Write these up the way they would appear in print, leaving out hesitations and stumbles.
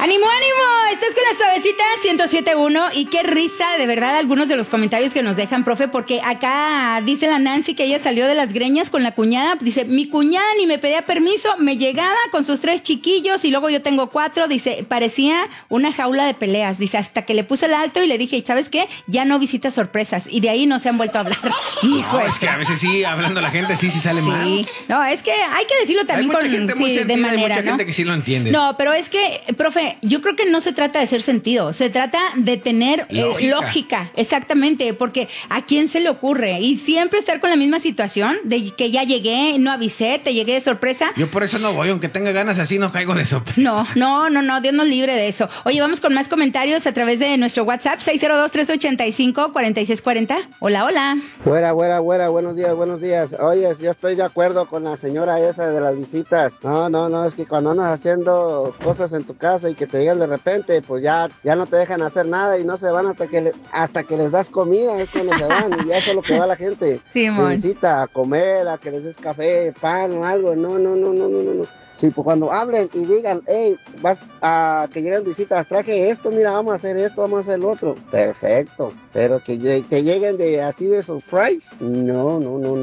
¡Ánimo, ánimo! Estás con la suavecita 107.1 y qué risa, de verdad, algunos de los comentarios que nos dejan, profe, porque acá dice la Nancy que ella salió de las greñas con la cuñada. Dice, mi cuñada ni me pedía permiso, me llegaba con sus 3 chiquillos y luego yo tengo 4. Dice, parecía una jaula de peleas. Dice, hasta que le puse el alto y le dije, ¿sabes qué? Ya no visita sorpresas. Y de ahí no se han vuelto a hablar. No, es que a veces sí, hablando la gente, sí sale mal. No, es que hay que decirlo también hay mucha gente muy sentida, de manera, hay mucha ¿no? gente que sí lo entiende. No, pero es que, profe, yo creo que no se trata de ser sentido, se trata de tener lógica, exactamente, porque ¿a quién se le ocurre? Y siempre estar con la misma situación de que ya llegué, no avisé, te llegué de sorpresa. Yo por eso no voy, aunque tenga ganas así no caigo de sorpresa. No, Dios nos libre de eso. Oye, vamos con más comentarios a través de nuestro WhatsApp, 602-385-4640. Hola. Buena, buenos días. Oye, yo estoy de acuerdo con la señora esa de las visitas. No, es que cuando andas haciendo cosas en tu casa y que te llegan de repente, pues ya no te dejan hacer nada y no se van hasta que les das comida, es cuando se van y ya eso es lo que va la gente. Sí, de visita a comer, a que les des café, pan o algo. No. Sí, pues cuando hablen y digan, hey, vas a que lleguen visitas, traje esto, mira, vamos a hacer esto, vamos a hacer lo otro. Perfecto. Pero que lleguen así de surprise, no.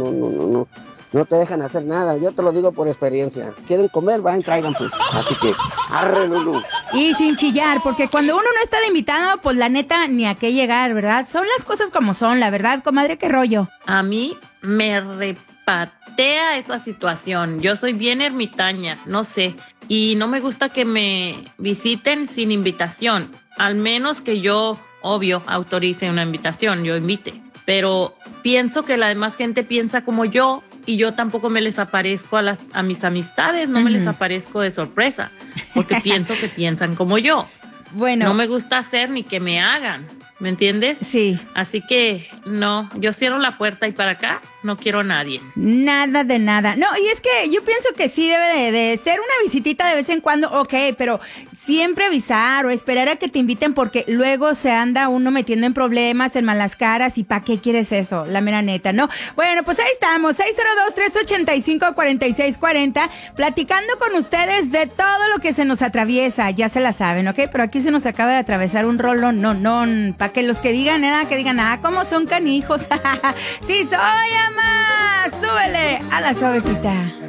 No te dejan hacer nada, yo te lo digo por experiencia. ¿Quieren comer? Vayan, traigan pues. Así que, arre, Lulú. Y sin chillar, porque cuando uno no está de invitado, pues la neta, ni a qué llegar, ¿verdad? Son las cosas como son, la verdad, comadre, qué rollo. A mí me repatea esa situación. Yo soy bien ermitaña, no sé. Y no me gusta que me visiten sin invitación. Al menos que yo, obvio, autorice una invitación, yo invite. Pero pienso que la demás gente piensa como yo. Y yo tampoco me les aparezco a mis amistades, no me les aparezco de sorpresa, porque pienso que piensan como yo. Bueno. No me gusta hacer ni que me hagan, ¿me entiendes? Sí. Así que no, yo cierro la puerta y para acá no quiero a nadie. Nada de nada. No, y es que yo pienso que sí debe de ser una visitita de vez en cuando, ok, pero siempre avisar o esperar a que te inviten porque luego se anda uno metiendo en problemas, en malas caras y ¿para qué quieres eso? La mera neta, ¿no? Bueno, pues ahí estamos, 602-385-4640, platicando con ustedes de todo lo que se nos atraviesa, ya se la saben, ¿ok? Pero aquí se nos acaba de atravesar un rollo, no, para que los que digan, ¿cómo son canijos? Sí, soy más, súbele a la suavecita.